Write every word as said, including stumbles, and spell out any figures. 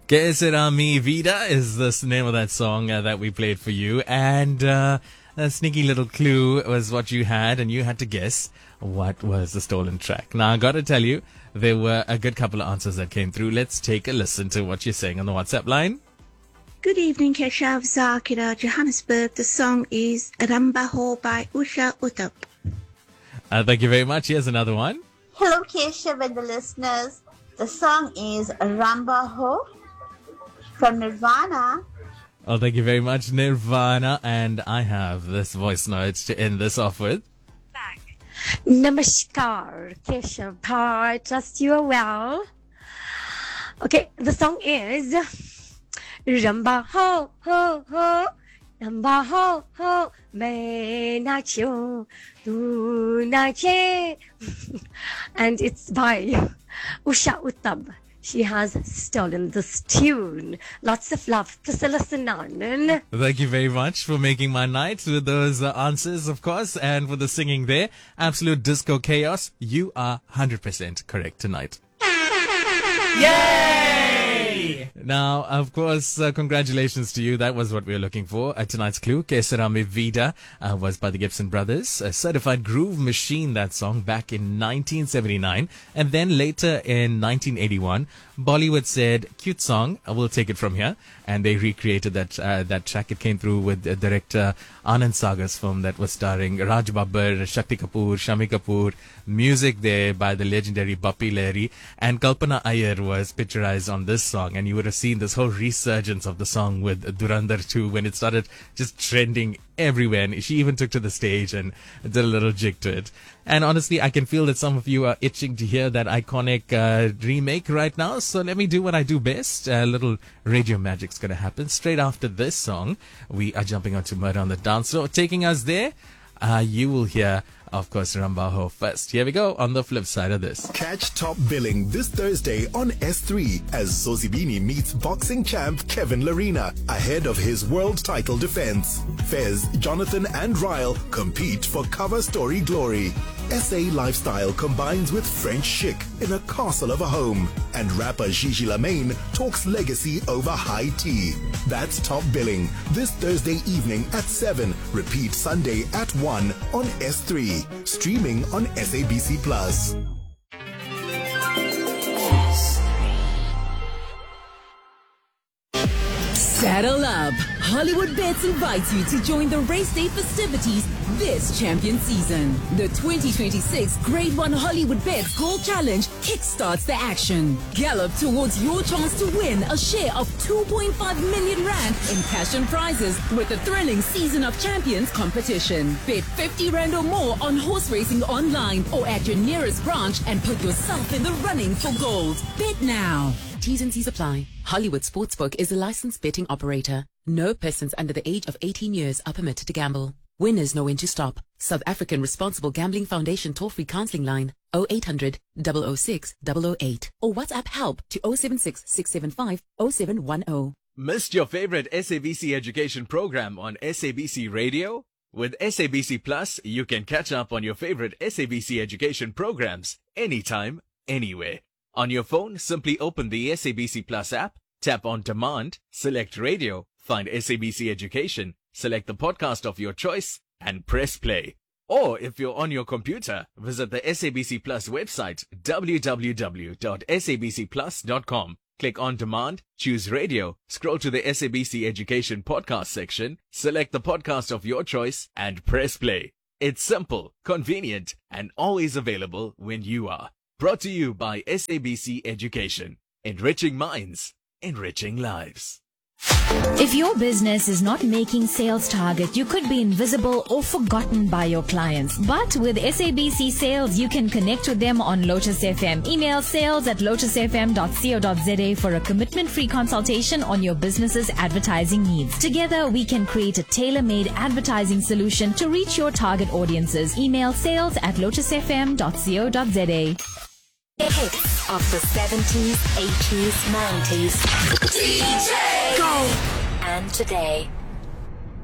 Que Será Mi Vida is the name of that song uh, that we played for you. And uh, a sneaky little clue was what you had, and you had to guess what was the stolen track. Now, I got to tell you, there were a good couple of answers that came through. Let's take a listen to what you're saying on the WhatsApp line. Good evening, Keshav Zakira, Johannesburg. The song is Rambaho by Usha Utap. Uh, thank you very much. Here's another one. Hello, Keshav and the listeners. The song is Rambaho from Nirvana. Oh, thank you very much, Nirvana. And I have this voice note to end this off with. Namaskar, Keshav. I trust you are well. Okay, the song is Ramba ho ho ho, Ramba ho ho, me na chu, tu na che, and it's by Usha Uttab. She has stolen this tune. Lots of love, Priscilla Sinanan. Thank you very much for making my night with those uh, answers, of course, and for the singing there. Absolute disco chaos. You are one hundred percent correct tonight. Yay! Now, of course, uh, congratulations to you. That was what we were looking for. Uh, tonight's clue, Que Será Mi Vida, uh, was by the Gibson Brothers. A certified groove machine, that song, back in nineteen seventy-nine. And then later in nineteen eighty-one, Bollywood said, cute song, uh, we'll take it from here. And they recreated that uh, that track. It came through with uh, director Anand Sagar's film that was starring Raj Babbar, Shakti Kapoor, Shami Kapoor. Music there by the legendary Bappi Lahiri. And Kalpana Iyer was picturized on this song. And you would have seen this whole resurgence of the song with Durandar two when it started just trending everywhere. And she even took to the stage and did a little jig to it. And honestly, I can feel that some of you are itching to hear that iconic uh, remake right now. So let me do what I do best. A little radio magic's going to happen. Straight after this song, we are jumping onto Murder on the Dance Floor. Taking us there, uh, you will hear, of course, Rambaho first. Here we go on the flip side of this. Catch Top Billing this Thursday on S three as Zosibini meets boxing champ Kevin Larina ahead of his world title defense. Fez, Jonathan and Ryle compete for cover story glory. S A lifestyle combines with French chic in a castle of a home. And rapper Gigi Lamayne talks legacy over high tea. That's Top Billing this Thursday evening at seven. Repeat Sunday at one on S three. Streaming on S A B C Plus. Saddle up! Hollywood Bets invites you to join the race day festivities this champion season. The twenty twenty-six Grade one Hollywood Bets Gold Challenge kickstarts the action. Gallop towards your chance to win a share of two point five million rand in cash and prizes with the thrilling Season of Champions competition. Bet fifty rand or more on horse racing online or at your nearest branch and put yourself in the running for gold. Bet now. T's and C's apply. Hollywood Sportsbook is a licensed betting operator. No persons under the age of eighteen years are permitted to gamble. Winners know when to stop. South African Responsible Gambling Foundation toll-free counseling line oh eight hundred, double oh six, double oh eight or WhatsApp help to oh seven six, six seven five, oh seven one oh. Missed your favorite S A B C education program on S A B C Radio? With S A B C Plus, you can catch up on your favorite S A B C education programs anytime, anywhere. On your phone, simply open the S A B C Plus app, tap on Demand, select Radio, find S A B C Education, select the podcast of your choice, and press play. Or if you're on your computer, visit the S A B C Plus website, w w w dot s a b c plus dot com. Click on Demand, choose Radio, scroll to the S A B C Education podcast section, select the podcast of your choice, and press play. It's simple, convenient, and always available when you are. Brought to you by S A B C Education. Enriching minds, enriching lives. If your business is not making sales target, you could be invisible or forgotten by your clients. But with S A B C Sales, you can connect with them on Lotus F M. Email sales at lotus f m dot co dot z a for a commitment-free consultation on your business's advertising needs. Together, we can create a tailor-made advertising solution to reach your target audiences. Email sales at lotus f m dot co dot z a. Hits of the seventies, eighties, nineties. D J! Go! And today.